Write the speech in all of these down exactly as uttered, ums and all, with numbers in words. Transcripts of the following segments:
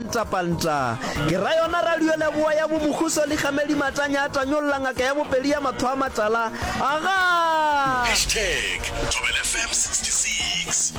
panta-panta ke ra yona radio le boa ya bo mokhuso le kgamedi matanya a tanyolla ngaka ya bopedi ya matho a matala aga hashtag Thobela F M sixty-six.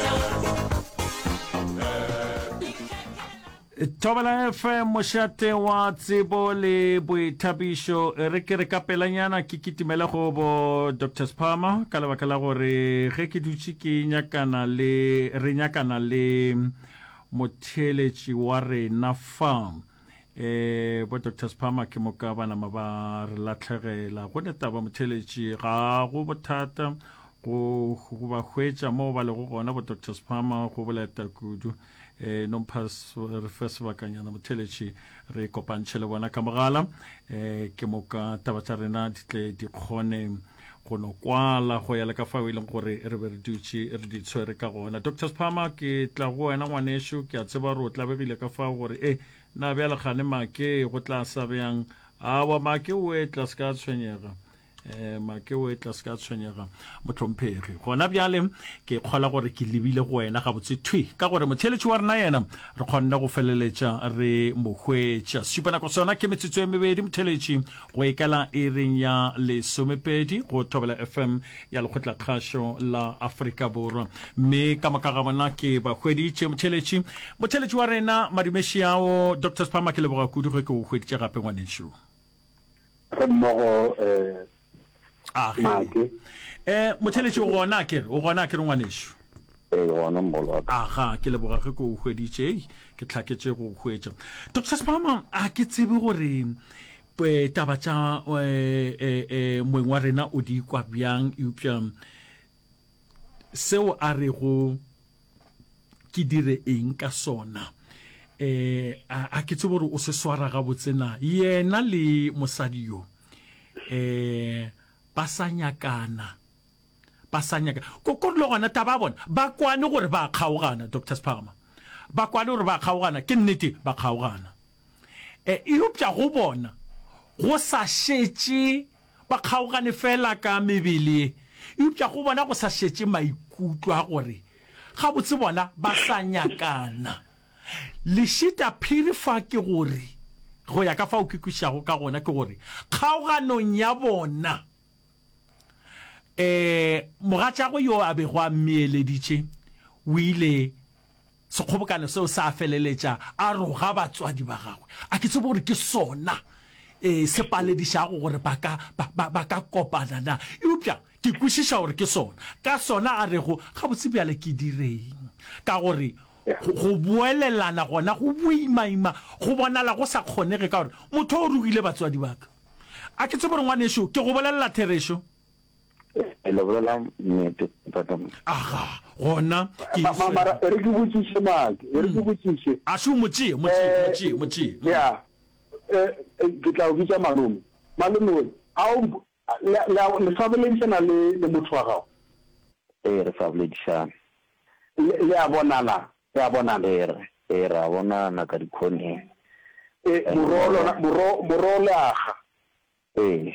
Thobela F M mošate wa tsebo le boithabišo re ke re kapelanyana ke kitimela go bo Doctor Spama ka lebaka la gore ge ke dutse ke nyakana le re nyakana le motheletši wa rena farm eh bo Doctor Spama ke mo ka bana ba re latlhegela go neta ba motheletši ga go bothata go go ba hwetša mo ba le go gona bo Doctor Spama go boleta kudu eh non pas re fes vakanyana motheletši re kopantše le bona ka mogala eh ke mo ka taba tša rena di tle di kgone go no kwala go ya le ka fao e leng gore re be re dutše re di tshwere ka gona. Doctor Spama ke tla go wena ngwanešo ke a tseba gore o tlabegile ka fao gore eh na bjale gane make go tla sa bjang awa make o e tla se ka tshwenyega eh make o e tla se ka tshwenyega motlhomphegi gona bjale ke kgola gore ke lebile go wena ga botse thwi ka gore motheletši wa rena yena re kgonne go feleletša re mohwetša supanako sona ke metsotso e mebedi motheletši go ekela e reng ya lesomepedi go Thobela F M ya lekgotlakgašo la Afrika Borwa mme ka moka ga bona ke ba hweditše motheletši motheletši wa rena madumeši ao Doctor Spama ke leboga kudu ge ke go hweditše gape ngwanešo mmogo eh ah eh motheletši o gona ke o gona ke ngwanešo eh gona mmolo aha ke leboga ge go hweditše ke tlhaketse go hwetša Doctor Spama a ke tsebe gore pe taba tša eh eh moeng wa rena o di kwa bjang eupša seo a re go ke dire eng ka sona eh a ke tsebe gore o se swara ga botsena yena le mosadi yo eh basanyakana basanyaka ko ko lo gona taba bona ba kwane gore ba kgaogana Doctor Spama ba kwane gore ba kgaogana ke nnete ba kgaogana eh e upša go bona go sa šetše ba kgaogane fela ka mebele e upša go bona go sa šetše maikutlo a gore ga botse bona ba sanyakana le shita purifa ke gore go ya ka fa o kikwishago ka gona ke gore kgaoganong ya bona eh mogatšago yo a be go a mmeeleditše o ile sekgobokano seo sa feleletša a roga batswadi ba gagwe a ke tsebe gore ke sona eh se paledišago gore ba ka ba ka kopana na eupša ke kwešiša gore ke sona ka sona a re go ga botse bjale ke direng ka gore go boelelana gona go boimaima go bonala go sa kgonege ka gore motho o rugile batswadi ba ka a ke tsebe gore ngwanešo ke go bolelela theresho le bolela nnete papa aha gona ke mara re ke botšiše make re ke botšiše a se motši motši motši motši ya eh ke tla o bitša malome malome a o le fabeledisana le le motho wa gago eh re fabeledisana le a bonala ya bonala re e ra bonana ka dikhone eh morolo morolo aga eh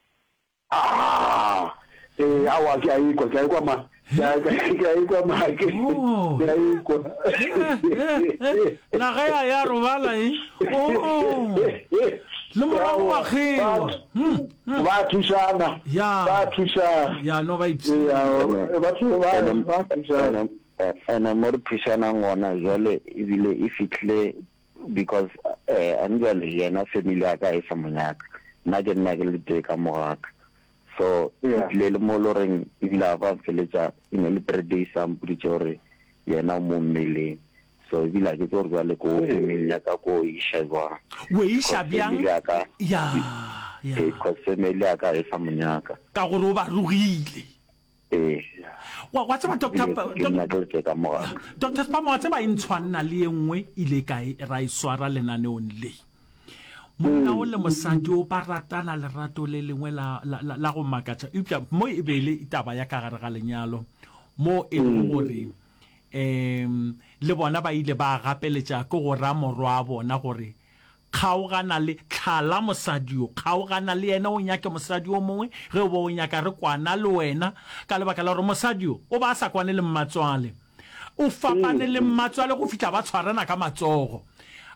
ah eh awa ke ai kwa ke kwa ma ya ke ai kwa ma ke ya ai kwa la ga ya robala eh oh le morao wa kheo ba thušana ya ba thušana ya no ba itse ba thušana ba thušana ana mo re phishana ngona jale ebile e fitle because eh anjale yena family ya ka e sa monyaka nna ke nna ke le te ka mogaka so le le mo loreng ebile ba feletsa ine le birthday sampudi tšore yena mo mmele so ebile ke tlo re le ko family ya ka ko isha ba we isha bjang ya ya e ko family ya ka e sa monyaka ka gore o ba rugile eh wa wa tseba Doctor Doctor Spama wa tseba intshwana le engwe ile kae ra iswara lenaneong le monna o le mosadi o ba ratana lerato le lengwe la la go makatša upša mo e bele taba ya ka gare ga lenyalo mo e gore em le bona ba ile ba gapeletša ke go ra morwa a bona gore kgaogana le tlhala mosadio kgaogana le yena o nyake mosadi o mongwe ge o bo o nyaka re kwana le wena ka lebaka la gore mosadio o ba sa kwane le mmatswale o fapane le mmatswale go fitla ba tshwarana ka matsogo